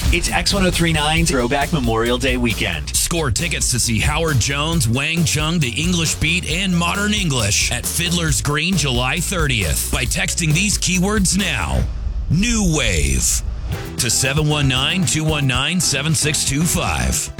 It's X1039 Throwback Memorial Day weekend. Score tickets to see Howard Jones, Wang Chung, The English Beat, and Modern English at Fiddler's Green July 30th by texting these keywords now. New Wave to 719-219-7625.